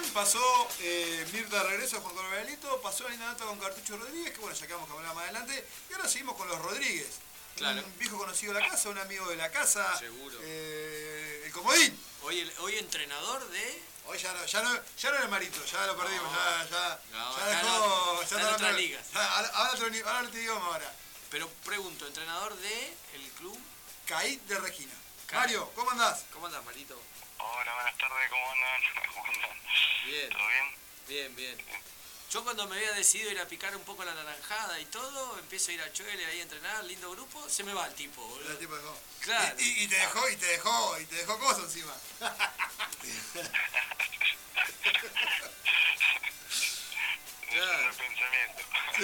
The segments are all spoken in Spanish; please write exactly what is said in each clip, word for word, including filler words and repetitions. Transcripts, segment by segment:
pasó eh, Mirta Regreso con Corbalito, pasó la linda nota con Cartucho Rodríguez, que bueno, ya quedamos que hablar más adelante, y ahora seguimos con los Rodríguez. Claro. Un viejo conocido de la casa, un amigo de la casa. Seguro. Eh, el comodín. Hoy, el, hoy entrenador de... Hoy ya no, ya no, ya no era el Marito, ya lo perdimos, No, ya, ya, no, ya está dejó, en- ya está en otras ligas. Ya, ahora, ahora otro, ni- ahora otro idioma ahora. Pero pregunto, entrenador de el club... Caí de Regina. Caí. Mario, ¿cómo andás? ¿Cómo andas, Marito? Hola, buenas tardes, ¿cómo andan? ¿Cómo andan? Bien, ¿Todo bien? bien, bien. Yo cuando me había decidido ir a picar un poco la naranjada y todo, empiezo a ir a Choele ahí a entrenar, lindo grupo, se me va el tipo, boludo. El tipo dejó. Claro. Y, y- y te dejó, y te dejó, y te dejó cosas encima. Claro. El pensamiento.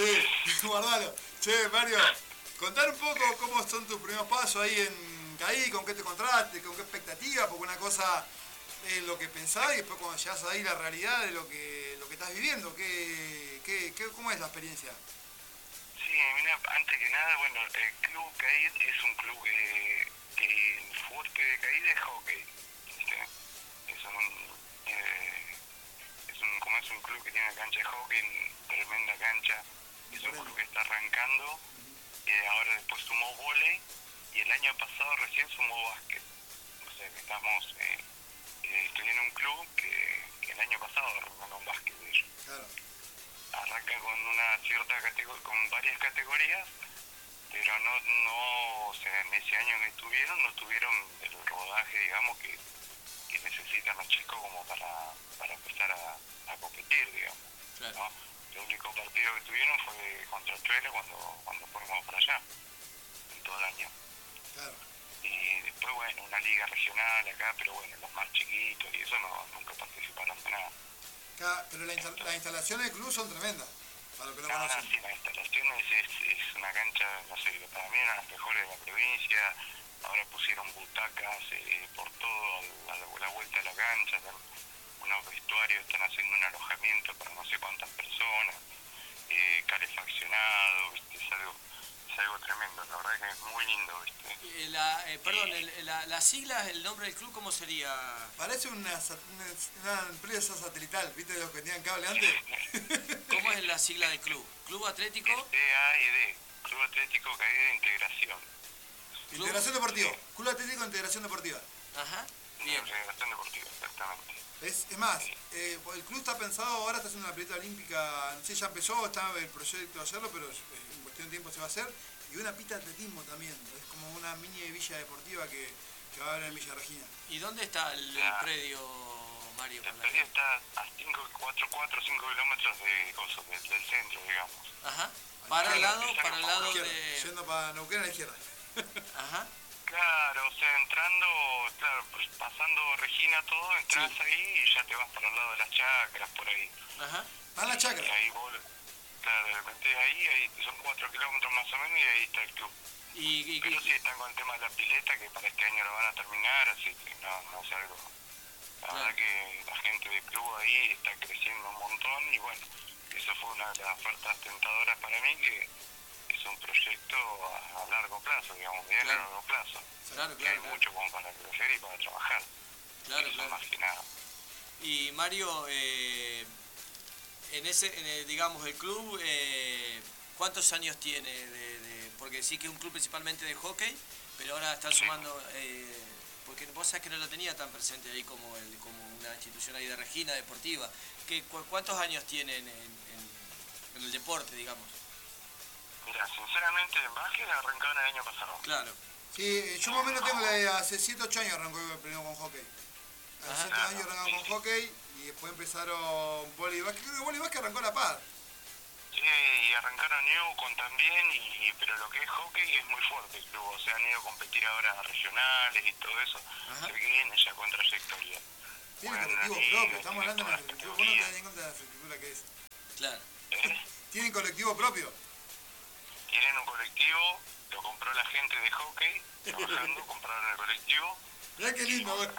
Sí, guardalo. Che, Mario, contar un poco cómo son tus primeros pasos ahí en Caí, con qué te encontraste, con qué expectativa, porque una cosa es lo que pensás y después cuando llegas ahí la realidad de lo que, lo que estás viviendo, ¿qué, qué, qué, ¿cómo es la experiencia? Sí, mira, antes que nada, bueno, el club Caid es un club que, que el fuerte de Caid es hockey, ¿viste? Es un, eh, es un, como es un club que tiene una cancha de hockey, tremenda cancha, es un club que está arrancando, eh, ahora después sumó vóley y el año pasado recién sumó básquet, o sea que estamos, eh, eh, estoy en un club que, que el año pasado arrancó un básquet de ellos. Claro. Arranca con una cierta categoría, con varias categorías, pero no, no, o sea, en ese año que estuvieron, no tuvieron el rodaje, digamos, que, que necesitan los chicos como para, para empezar a, a competir, digamos, Claro. ¿no? El único partido que tuvieron fue contra Chuele cuando, cuando fuimos para allá, en todo el año. Claro. Y después, bueno, una liga regional acá, pero bueno, los más chiquitos y eso no, nunca participaron de nada. Claro, pero la insta- las instalaciones del club son tremendas, para los que no No, no, conocen. sí, la instalación es, es, es una cancha, no sé, para mí una de las mejores de la provincia. Ahora pusieron butacas eh, por todo, a la, a la vuelta de la cancha, están unos vestuarios, están haciendo un alojamiento para no sé cuántas personas, eh, calefaccionado, ¿viste? Es algo, es algo tremendo, la verdad que es muy lindo, ¿viste? Eh, la, eh, perdón, el, la, las siglas, el nombre del club, ¿cómo sería? Parece una, sa- una, una empresa satelital, ¿viste los que tenían cable antes? ¿Cómo es la sigla del club? ¿Club Atlético? Es D A E D, Club Atlético Caída de Integración. Integración Deportiva. Club Atlético de Integración Deportiva. Ajá, bien. Integración Deportiva, exactamente. Es, es más, eh, el club está pensado, ahora está haciendo una pileta olímpica, no sé, ya empezó, está el proyecto de hacerlo, pero eh, en cuestión de tiempo se va a hacer. Y una pista de atletismo también, es como una mini villa deportiva que, que va a haber en Villa Regina. ¿Y dónde está el, el Ah. predio, Mario? El para la predio gente? está a cinco, cuatro, cuatro, cinco kilómetros de, coso, de- del centro, digamos. Ajá, para el lado, para el lado Izquierda, de... Yendo para Neuquén a la izquierda. Ajá, Claro, o sea, entrando, claro, pues pasando Regina todo, entras Sí. ahí y ya te vas para el lado de las chacras, por ahí. ajá, Está en la Y chacra. ahí vos, claro, de repente ahí, ahí son cuatro kilómetros más o menos y ahí está el club. y, y, Pero sí y- están con el tema de la pileta, que para este año lo van a terminar, así que no, no es algo. La Claro. verdad que la gente del club ahí está creciendo un montón y bueno, eso fue una de las ofertas tentadoras para mí, que es un proyecto a, a largo plazo, digamos, bien Claro. a largo plazo. claro, Que hay claro, claro, mucho como para crecer y para trabajar. claro, Eso claro. más que nada. Y Mario, eh, en ese, en el, digamos, el club, eh, ¿cuántos años tiene? De, de- porque sí que es un club principalmente de hockey, pero ahora están Sí. sumando, eh, porque vos sabés que no lo tenía tan presente ahí como, el, como una institución ahí de Regina deportiva. ¿Qué, cu- ¿Cuántos años tienen en, en- en el deporte, digamos? Mira, sinceramente el básquet arrancaron el año pasado. Claro, Sí, yo más o menos tengo la de hace siete ocho años arrancó primero con hockey. Hace Ajá. siete años arrancaron con hockey y después empezaron vóley y básquet. Creo que vóley y básquet arrancó a la par. Sí, y arrancaron Newcon también, y, pero lo que es hockey es muy fuerte el club, o sea, han ido a competir ahora a regionales y todo eso, Ajá. se ve que viene ya con trayectoria. Tiene Juegan en la colectivo liga, propio, estamos tienen hablando de la todas las infraestructura. Vos no te categorías. das cuenta de la infraestructura que es. claro. ¿Eh? Tienen colectivo propio. Tienen un colectivo, lo compró la gente de hockey, trabajando, compraron el colectivo. Mirá qué lindo, güey.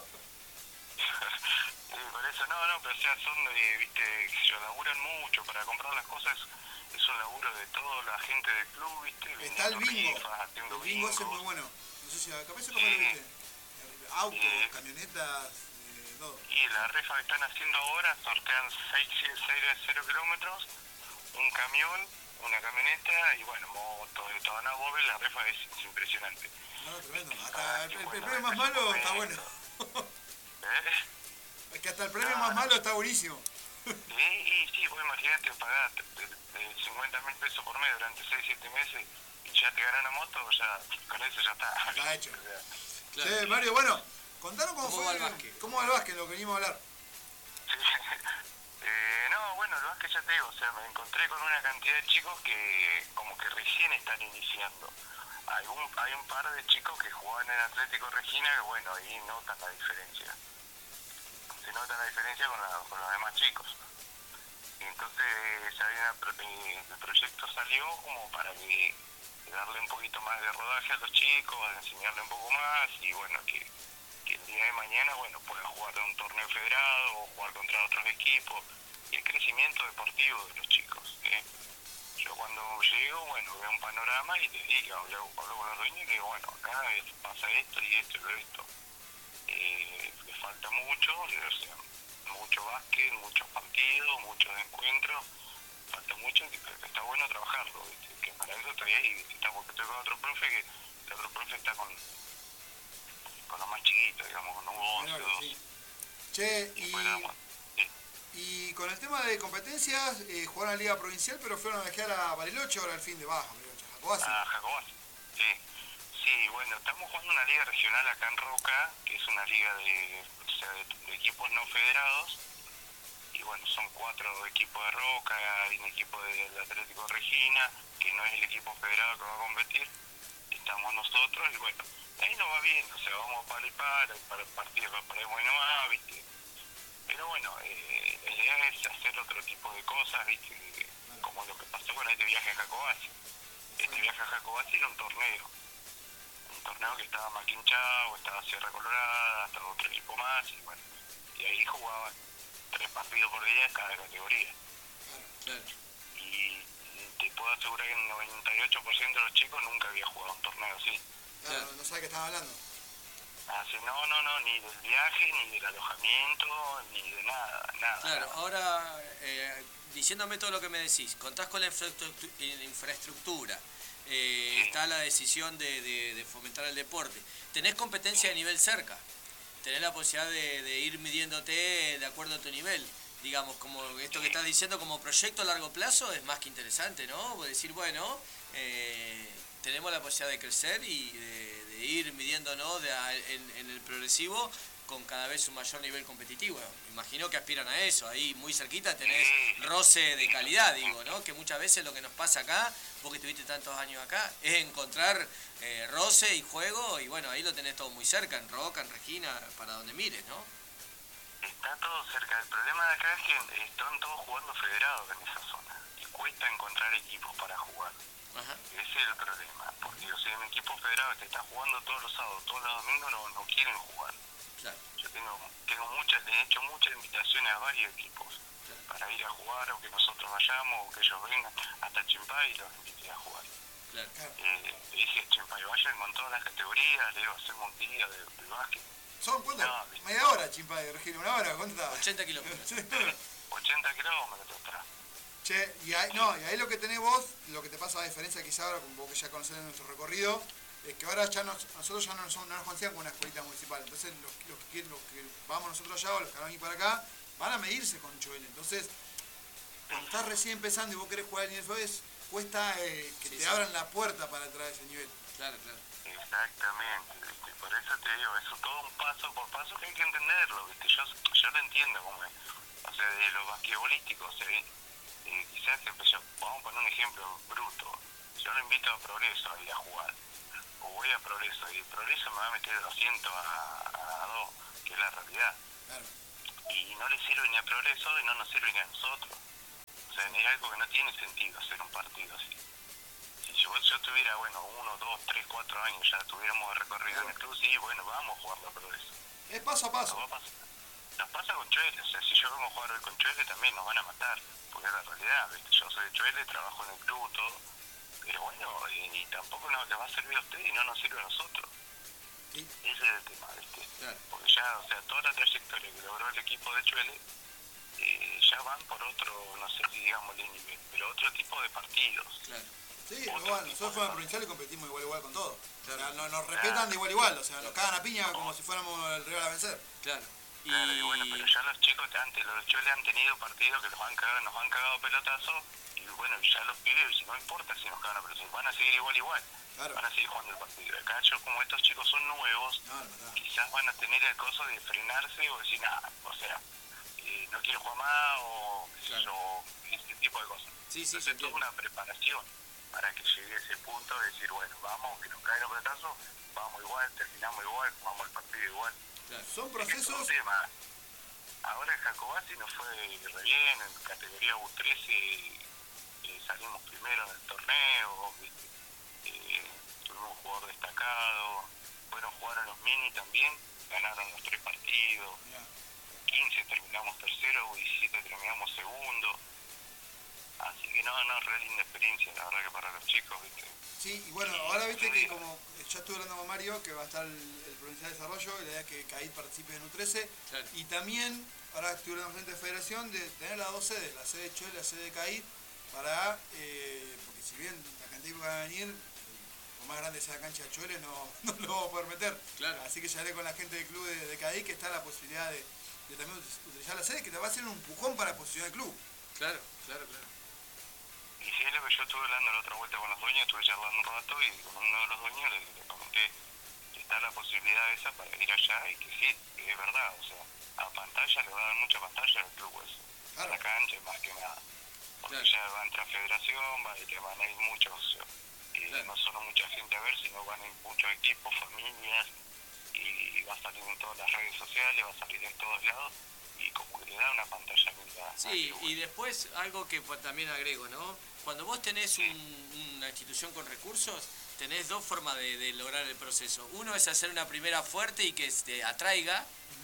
Sí, por eso no, no, pero o sea, son de, viste, qué sé yo, laburan mucho para comprar las cosas, es un laburo de toda la gente del club, viste, Está el vendiendo bingo. rifas, haciendo El bingo ese es muy bingos. bueno. No sé si capaz se lo viste. Autos, Sí. camionetas, eh, todo. Y la rifa que están haciendo ahora, sortean seis de cero kilómetros, un camión, una camioneta y bueno, moto, de todo. No, vos ves, la rifa es, es impresionante. No, tremendo. Hasta el, el, el premio más malo está bueno. ¿Eh? Es que hasta el premio no, más no. malo está buenísimo. Sí, y sí, vos imagínate pagar cincuenta mil pesos por mes durante seis siete meses y ya te ganan una moto, ya con eso ya está. Está hecho. Claro. Sí, Mario, bueno, contanos cómo, ¿Cómo fue va el básquet. ¿Cómo va el básquet, lo que venimos a hablar? Sí. eh, no, bueno, el básquet ya te digo, o sea, me encontré con una cantidad de chicos que como que recién están iniciando. Hay un, hay un par de chicos que jugaban en Atlético Regina que bueno, ahí notan la diferencia. Se nota la diferencia con, la, con los demás chicos. Y entonces ya había, eh, el proyecto salió como para que darle un poquito más de rodaje a los chicos, enseñarle un poco más y bueno, que, que el día de mañana bueno puedan jugar de un torneo federado o jugar contra otros equipos y el crecimiento deportivo de los chicos. ¿eh? Yo cuando llego, bueno, veo un panorama y les digo, hablo, hablo con los dueños y digo, bueno, acá pasa esto y esto y esto. Eh, le falta mucho, o sea, mucho básquet, muchos partidos, muchos encuentros, falta mucho, pero está bueno trabajarlo, ¿viste? Que para eso estoy ahí, ¿viste? Está porque estoy con otro profe, que el otro profe está con, con los más chiquitos, digamos, con Hugo once, claro, sí. Che, y, y, sí. y con el tema de competencias, eh, jugaron en la Liga Provincial, pero fueron a viajar a Bariloche ahora al fin de baja, Bariloche, a Jacobasi. Ah, Jacobasi, sí. Sí, bueno, estamos jugando una liga regional acá en Roca, que es una liga de, o sea, de, de equipos no federados, y bueno, son cuatro equipos de Roca, hay un equipo del Atlético Regina, que no es el equipo federado que va a competir, estamos nosotros, y bueno, ahí nos va bien, o sea, vamos para y para, para partidos para bueno más, ¿viste? Pero bueno, eh, la idea es hacer otro tipo de cosas, ¿viste? Como lo que pasó con este viaje a Jacobasi. Este viaje a Jacobasi era un torneo. Un torneo que estaba Maquinchao, estaba Sierra Colorada, estaba otro equipo más, y bueno, y ahí jugaban tres partidos por día en cada categoría. Claro. Y te puedo asegurar que el noventa y ocho por ciento de los chicos nunca había jugado un torneo así. Claro, no, no sabe qué estaba hablando. Así, no, no, no, ni del viaje, ni del alojamiento, ni de nada, nada. Claro, nada. ahora, eh, diciéndome todo lo que me decís, contás con la infraestructura. Eh, sí. Está la decisión de, de, de fomentar el deporte. Tenés competencia de nivel cerca, tenés la posibilidad de, de ir midiéndote de acuerdo a tu nivel. Digamos, como esto que estás diciendo como proyecto a largo plazo es más que interesante, ¿no? Vos decir, bueno, eh, tenemos la posibilidad de crecer y de, de ir midiéndonos de a, en, en el progresivo con cada vez un mayor nivel competitivo. Imagino que aspiran a eso, ahí muy cerquita tenés roce de calidad, digo, ¿no? Que muchas veces lo que nos pasa acá, vos que estuviste tantos años acá, es encontrar eh, roce y juego, y bueno, ahí lo tenés todo muy cerca, en Roca, en Regina, para donde mires, ¿no? Está todo cerca. El problema de acá es que están todos jugando federados en esa zona, y cuesta encontrar equipos para jugar. Ajá. Ese es el problema, porque o sea, un equipo federado que está jugando todos los sábados, todos los domingos, no, no quieren jugar. Claro. Yo tengo, tengo muchas, he hecho muchas invitaciones a varios equipos, claro, para ir a jugar, o que nosotros vayamos, o que ellos vengan, hasta Chimpay los invité a jugar. Claro. Eh, le dije a Chimpay, vayan con todas las categorías, le digo, hacemos un día de, de básquet. ¿Son cuánto? No, media hora, Chimpay, Regina, una hora, ¿cuánto está? ochenta kilómetros. ochenta kilómetros está. Che, y ahí, no, y ahí lo que tenés vos, lo que te pasa a diferencia quizá ahora, con vos que ya conocés nuestro recorrido, es que ahora ya nos, nosotros ya no nos, no nos consideran como una escuelita municipal. Entonces los, los, que, los que vamos nosotros allá o los que van a ir para acá, van a medirse con Choel. Entonces, cuando estás recién empezando y vos querés jugar el nivel F O E, cuesta eh, que sí, te sí. abran la puerta para entrar a ese nivel. Claro, claro. Exactamente, ¿viste? Por eso te digo, eso es todo un paso por paso que hay que entenderlo, ¿viste? Yo, yo lo entiendo como es. O sea, de lo basquetbolístico, o sea, eh, quizás empezó, vamos a poner un ejemplo bruto. Yo lo invito a Progreso a ir a jugar, o voy a Progreso, y el Progreso me va a meter de doscientos a, a dos, que es la realidad. Claro. Y no le sirve ni a Progreso y no nos sirve ni a nosotros. O sea, es algo que no tiene sentido hacer un partido así. Si yo, yo tuviera, bueno, uno, dos, tres, cuatro años, ya tuviéramos recorrido claro. en el club, sí, bueno, vamos a jugarlo a Progreso. Es paso a paso. Nos, pasar. nos pasa con Choele, o sea, si yo vengo a jugar hoy con Choele también nos van a matar, porque es la realidad, ¿viste? Yo soy de Choele, trabajo en el club, todo, pero bueno, y, y tampoco nos, les va a servir a ustedes y no nos sirve a nosotros. Sí. Ese es el tema, ¿viste? Claro. Porque ya, o sea, toda la trayectoria que logró el equipo de Chuele, eh, ya van por otro, no sé si digamos el nivel, pero otro tipo de partidos. Claro. Sí, igual, nosotros fuimos al provincial y competimos igual igual con todo. Claro. O sea, nos, nos respetan de igual igual, o sea, nos cagan a piña como si fuéramos el rival a vencer. Claro. Y... Claro, y bueno, pero ya los chicos antes, los Chuele han tenido partidos que los han cagado, nos han cagado pelotazos, y bueno, ya los pibes, si no importa si nos cagan a pelotazos, van a seguir igual igual. Claro. Van a seguir jugando el partido. Acá yo, como estos chicos son nuevos, No, no, no. quizás van a tener el coso de frenarse o decir, nada, o sea, eh, no quiero jugar más o qué sé Claro. yo, ese tipo de cosas. Sí, sí, Entonces, toda una preparación para que llegue a ese punto de decir, bueno, vamos, que nos caen los pelotazos, vamos igual, terminamos igual, jugamos el partido igual. Claro. Son Es que es procesos... un tema. Ahora el Jacobasi nos fue re bien, en categoría U trece eh, salimos primero en el torneo, ¿viste? Eh, tuvimos un jugador destacado, fueron jugar a los mini también, ganaron los tres partidos, Mirá. quince terminamos tercero, diecisiete terminamos segundo, así que no, no, re linda experiencia, la verdad que para los chicos, ¿viste? Sí, y bueno, ahora viste que como ya estuve hablando con Mario, que va a estar el, el Provincial de Desarrollo, y la idea es que Caid participe en U trece, Claro. y también, ahora estuve hablando con gente de Federación, de tener las dos sedes, la sede de Chuel y la sede de Caid, para, eh, porque si bien la cantidad que va a venir, por más grande sea la cancha de Chuele, no, no lo vamos a poder meter. Claro. Así que ya hablé con la gente del club de, de Caid, que está la posibilidad de, de también utilizar la sede, que te va a hacer un empujón para posicionar el club. Claro, claro, claro. Y sí, es lo que yo estuve hablando la otra vuelta con los dueños, estuve charlando un rato y con uno de los dueños le, le comenté que está la posibilidad esa para ir allá y que sí, que es verdad, o sea, a pantalla le va a dar mucha pantalla al club eso, a Claro. la cancha más que nada, porque Claro. ya va a entrar federación, va, y que van a ir muchos, y Claro. no solo mucha gente a ver, sino van a ir muchos equipos, familias, y va a salir en todas las redes sociales, va a salir en todos lados, y como que le da una pantalla linda. Sí, y después algo que pues, también agrego, ¿no? Cuando vos tenés un, una institución con recursos, tenés dos formas de, de lograr el proceso. Uno es hacer una primera fuerte y que te atraiga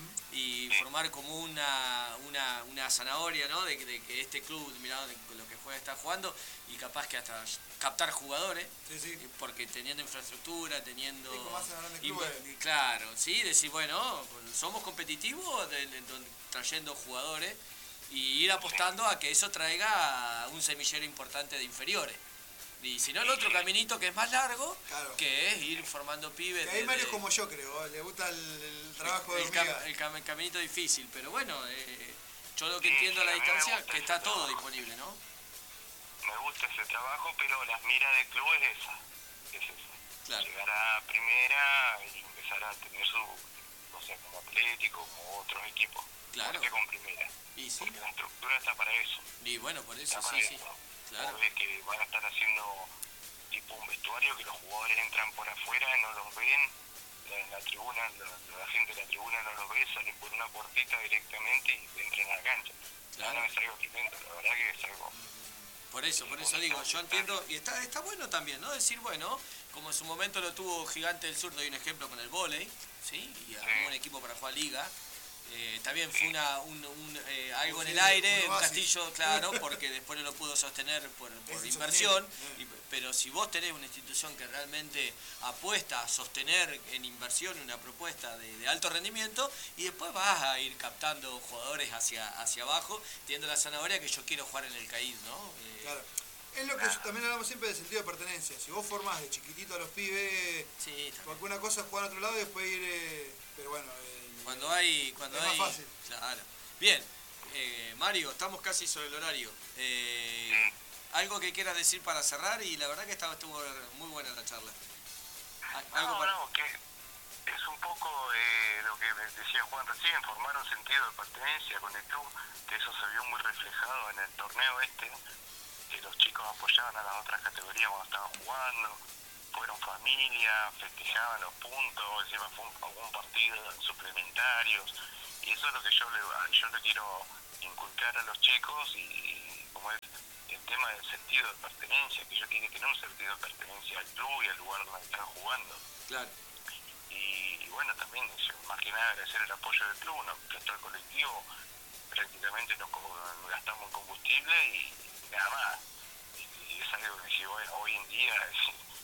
y formar como una, una, una zanahoria, ¿no? De, de que este club, mirá, de lo que juega está jugando y capaz que hasta captar jugadores, Sí, sí. porque teniendo infraestructura, teniendo... Sí, como hacen los grandes y- clubes. claro, sí, decir, bueno, somos competitivos de- de- de- trayendo jugadores y ir apostando a que eso traiga un semillero importante de inferiores. Y si no, el otro caminito que es más largo, Claro. que es ir formando pibes. Que ahí de- Mario es de- como yo, creo, le gusta el, el trabajo de el, cam- hormiga. el cam- el caminito difícil, pero bueno, eh, yo lo que Sí, entiendo a la sí, a mí me distancia gusta que ese está todo trabajo. disponible, ¿no? Me gusta ese trabajo, pero las miras del club es esa, es esa. Claro. Llegar a primera y empezar a tener su, o sea, como Atlético, como otros equipos, Claro. porque con primera. Y sí, Porque la estructura está para eso. y bueno, por eso Está sí, para sí. eso. Claro. Vos ves que van a estar haciendo tipo un vestuario que los jugadores entran por afuera, no los ven, la, la tribuna, la, la gente de la tribuna no los ve, salen por una puertita directamente y entran a la cancha. Claro. No, no, es algo tremendo, la verdad que es algo... Por eso, por eso digo, yo entiendo, y está, está bueno también, ¿no? Decir, bueno, como en su momento lo tuvo Gigante del Sur, doy un ejemplo con el vóley, ¿sí? Y armó un equipo para jugar liga. Eh, también fue una, un, un, eh, algo en el aire, un castillo, claro, porque después no lo pudo sostener por, por Es inversión, insostenible. y- pero si vos tenés una institución que realmente apuesta a sostener en inversión una propuesta de, de alto rendimiento, y después vas a ir captando jugadores hacia, hacia abajo, teniendo la zanahoria que yo quiero jugar en el CAID, ¿no? Eh, Claro. Es lo que yo- también hablamos siempre del sentido de pertenencia. Si vos formás de chiquitito a los pibes, sí, también. por alguna cosa jugar a otro lado y después ir... eh, pero bueno... el- Cuando hay, cuando Es más hay, fácil. claro. Bien, eh, Mario, estamos casi sobre el horario. Eh, algo que quieras decir para cerrar y la verdad que estaba estuvo muy buena la charla. A- Algo No, para... no, que es un poco eh, lo que me decía Juan recién, formar un sentido de pertenencia con el club, que eso se vio muy reflejado en el torneo este, que los chicos apoyaban a las otras categorías cuando estaban jugando, fueron familia, festejaban los puntos, encima fue un, algún partido en suplementarios, y eso es lo que yo le, yo le quiero inculcar a los chicos, y, y como es el tema del sentido de pertenencia, que ellos tienen que tener un sentido de pertenencia al club y al lugar donde están jugando. Claro, Y, y bueno, también yo, más que nada agradecer el apoyo del club, nos prestó el colectivo, prácticamente nos, co- nos gastamos en combustible y, y nada más. Y, y es algo que si hoy, hoy en día es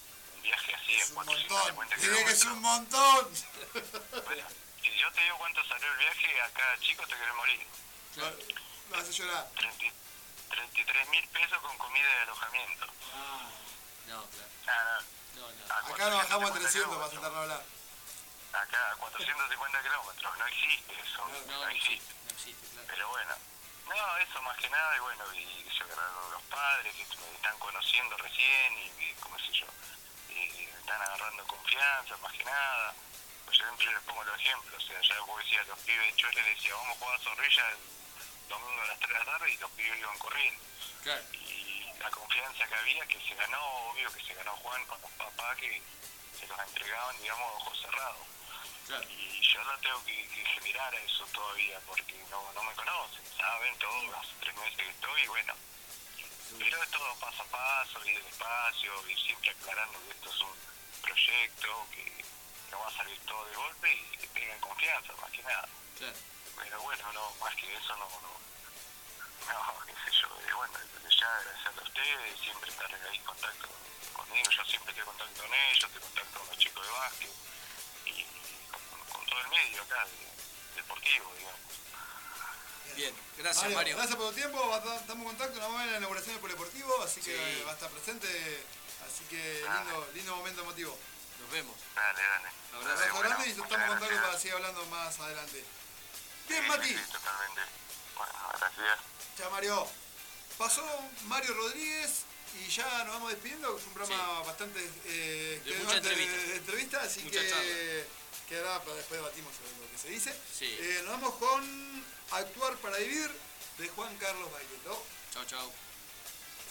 viaje así, Es a un cuatrocientos montón. cincuenta Diré que es kilómetros. un montón. Bueno, si yo te digo cuánto salió el viaje, a cada chico te querés morir. Claro. Me hace llorar. treinta treinta y tres mil pesos con comida y alojamiento. Ah. No, claro. Ah, No, no. a Acá nos bajamos a cuatrocientos cincuenta trescientos para kilómetros. sentarnos a hablar. Acá a cuatrocientos cincuenta kilómetros, no existe eso, No, no, no existe. existe, no existe, claro. Pero bueno, no, eso más que nada, y bueno, y yo que los padres que me están conociendo recién y, y como sé yo, y están agarrando confianza más que nada. Pues yo siempre les pongo los ejemplos, o sea, ya vos decías, los pibes, yo les decía, vamos a jugar a Zorrilla el domingo a las tres de la tarde y los pibes iban corriendo. Claro. Y la confianza que había, que se ganó, obvio que se ganó Juan con los papás que se los entregaban, digamos, a ojos cerrados. Claro. Y yo no tengo que, que generar eso todavía porque no, no me conocen, saben todo, hace tres meses que estoy y bueno. Pero es todo paso a paso y despacio y siempre aclarando que esto es un proyecto, que no va a salir todo de golpe y que tengan confianza, más que nada. Claro. Pero bueno, no, más que eso no, no, no, qué sé yo, y bueno, desde ya agradecerle a ustedes, siempre estar ahí en contacto conmigo, yo siempre estoy en contacto con ellos, estoy en contacto con los chicos de básquet y con, con todo el medio acá, de, deportivo, digamos. Bien, gracias Mario, Mario. gracias por tu tiempo, va a estar- estamos en contacto, nos vemos en la inauguración del Polideportivo, así que Sí. va a estar presente, así que Dale. lindo, lindo momento emotivo. Nos vemos. Dale, dale. Un Abrazo. Dale, abrazo bueno, grande y muchas estamos en contacto gracias. para seguir hablando más adelante. Bien, Sí, Mati. sí, sí, totalmente. Bueno, gracias. Ya Mario. Pasó Mario Rodríguez y ya nos vamos despidiendo, es un programa bastante eh, De extenuante mucha entrevista. de, de entrevista, así Mucha que quedará para después debatimos sobre lo que se dice. Sí. Eh, nos vamos con Actuar para Vivir de Juan Carlos Bailey, ¿no? Chao, chao.